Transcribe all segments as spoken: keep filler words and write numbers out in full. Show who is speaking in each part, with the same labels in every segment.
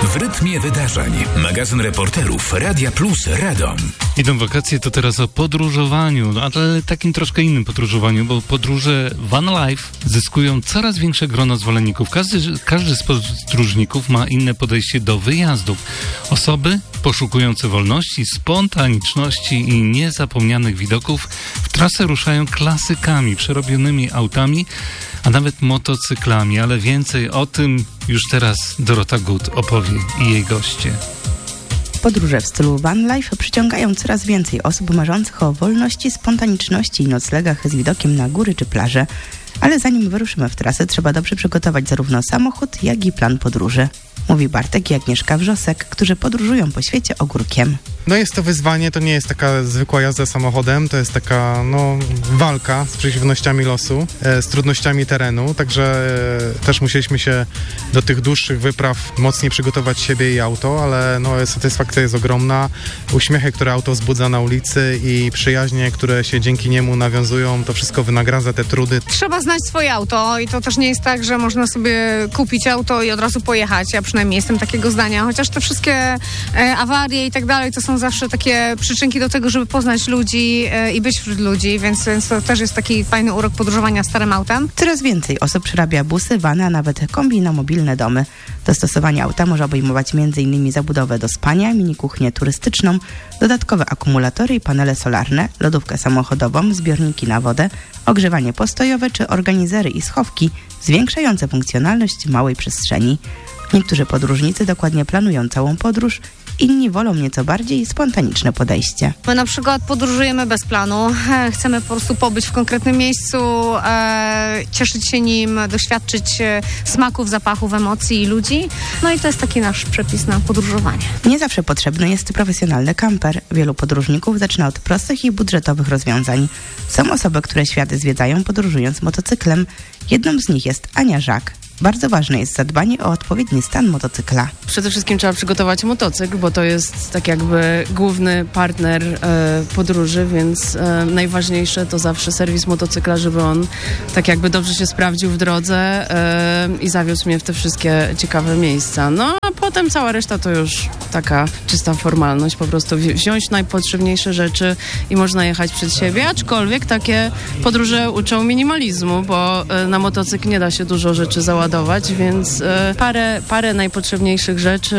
Speaker 1: W rytmie wydarzeń. Magazyn reporterów Radia Plus Radom.
Speaker 2: Idą wakacje, to teraz o podróżowaniu, ale takim troszkę innym podróżowaniu, bo podróże Van Life zyskują coraz większe grono zwolenników. Każdy, każdy z podróżników ma inne podejście do wyjazdów. Osoby poszukujące wolności, spontaniczności i niezapomnianych widoków w trasę ruszają klasykami, przerobionymi autami, a nawet motocyklami, ale więcej o tym już teraz Dorota Gut opowie i jej goście.
Speaker 3: Podróże w stylu van life przyciągają coraz więcej osób marzących o wolności, spontaniczności i noclegach z widokiem na góry czy plaże. Ale zanim wyruszymy w trasę, trzeba dobrze przygotować zarówno samochód, jak i plan podróży. Mówi Bartek i Agnieszka Wrzosek, którzy podróżują po świecie ogórkiem.
Speaker 4: No jest to wyzwanie, to nie jest taka zwykła jazda samochodem, to jest taka no, walka z przeciwnościami losu, e, z trudnościami terenu, także e, też musieliśmy się do tych dłuższych wypraw mocniej przygotować siebie i auto, ale no, satysfakcja jest ogromna. Uśmiechy, które auto wzbudza na ulicy i przyjaźnie, które się dzięki niemu nawiązują, to wszystko wynagradza te trudy.
Speaker 5: Trzeba znać swoje auto i to też nie jest tak, że można sobie kupić auto i od razu pojechać. Ja przynajmniej jestem takiego zdania, chociaż te wszystkie e, awarie i tak dalej, to są zawsze takie przyczynki do tego, żeby poznać ludzi e, i być wśród ludzi, więc, więc to też jest taki fajny urok podróżowania starym autem.
Speaker 3: Coraz więcej osób przerabia busy, vany, a nawet kombino-mobilne domy. Dostosowanie auta może obejmować między innymi zabudowę do spania, mini kuchnię turystyczną, dodatkowe akumulatory i panele solarne, lodówkę samochodową, zbiorniki na wodę, ogrzewanie postojowe czy organizery i schowki zwiększające funkcjonalność małej przestrzeni. Niektórzy podróżnicy dokładnie planują całą podróż, inni wolą nieco bardziej spontaniczne podejście.
Speaker 5: My na przykład podróżujemy bez planu, chcemy po prostu pobyć w konkretnym miejscu, e, cieszyć się nim, doświadczyć e, smaków, zapachów, emocji i ludzi. No i to jest taki nasz przepis na podróżowanie.
Speaker 3: Nie zawsze potrzebny jest profesjonalny kamper. Wielu podróżników zaczyna od prostych i budżetowych rozwiązań. Są osoby, które świat zwiedzają podróżując motocyklem. Jedną z nich jest Ania Żak. Bardzo ważne jest zadbanie o odpowiedni stan motocykla.
Speaker 6: Przede wszystkim trzeba przygotować motocykl, bo to jest tak jakby główny partner e, podróży, więc e, najważniejsze to zawsze serwis motocykla, żeby on tak jakby dobrze się sprawdził w drodze e, i zawiózł mnie w te wszystkie ciekawe miejsca. No a potem cała reszta to już taka czysta formalność, po prostu wzi- wziąć najpotrzebniejsze rzeczy i można jechać przed siebie, aczkolwiek takie podróże uczą minimalizmu, bo e, na motocykl nie da się dużo rzeczy załadować, więc y, parę, parę najpotrzebniejszych rzeczy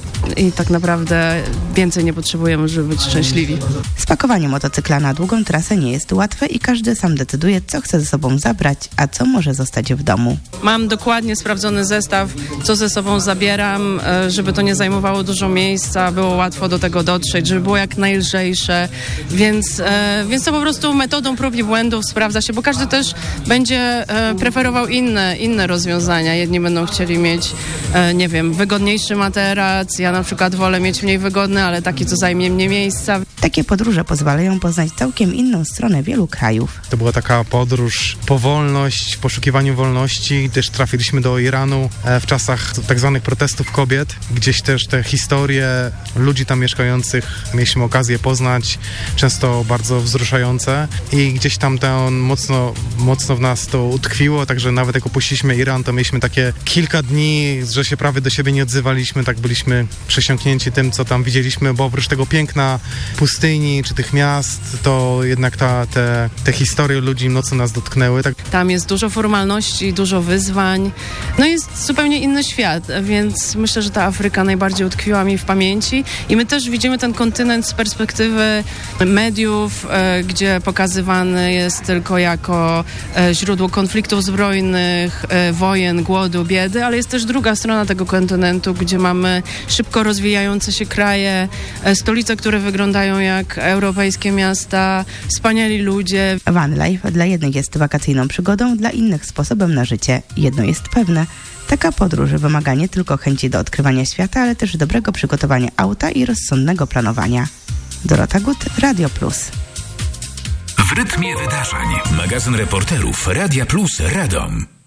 Speaker 6: i tak naprawdę więcej nie potrzebujemy, żeby być szczęśliwi.
Speaker 3: Spakowanie motocykla na długą trasę nie jest łatwe i każdy sam decyduje, co chce ze sobą zabrać, a co może zostać w domu.
Speaker 6: Mam dokładnie sprawdzony zestaw, co ze sobą zabieram, żeby to nie zajmowało dużo miejsca, było łatwo do tego dotrzeć, żeby było jak najlżejsze, więc, więc to po prostu metodą prób i błędów sprawdza się, bo każdy też będzie preferował inne, inne rozwiązania. Jedni będą chcieli mieć, nie wiem, wygodniejszy materac, ja na przykład wolę mieć mniej wygodny, ale taki, co zajmie mniej miejsca.
Speaker 3: Takie podróże pozwalają poznać całkiem inną stronę wielu krajów.
Speaker 4: To była taka podróż po wolność, w poszukiwaniu wolności. Też trafiliśmy do Iranu w czasach tak zwanych protestów kobiet. Gdzieś też te historie ludzi tam mieszkających mieliśmy okazję poznać, często bardzo wzruszające i gdzieś tam to mocno, mocno w nas to utkwiło, także nawet jak opuściliśmy Iran, to mieliśmy takie kilka dni, że się prawie do siebie nie odzywaliśmy, tak byliśmy przesiąknięci tym, co tam widzieliśmy, bo oprócz tego piękna pustyni czy tych miast, to jednak ta, te, te historie ludzi mocno nas dotknęły. Tak.
Speaker 6: Tam jest dużo formalności, dużo wyzwań. No jest zupełnie inny świat, więc myślę, że ta Afryka najbardziej utkwiła mi w pamięci i my też widzimy ten kontynent z perspektywy mediów, e, gdzie pokazywany jest tylko jako e, źródło konfliktów zbrojnych, e, wojen, głodu, biedy, ale jest też druga strona tego kontynentu, gdzie mamy szybko rozwijające się kraje, e, stolice, które wyglądają jak europejskie miasta, wspaniali ludzie.
Speaker 3: Van life dla jednych jest wakacyjną przygodą, dla innych sposobem na życie. Jedno jest pewne. Taka podróż wymaga nie tylko chęci do odkrywania świata, ale też dobrego przygotowania auta i rozsądnego planowania. Dorota Gut, Radio Plus.
Speaker 1: W rytmie wydarzeń. Magazyn reporterów Radia Plus Radom.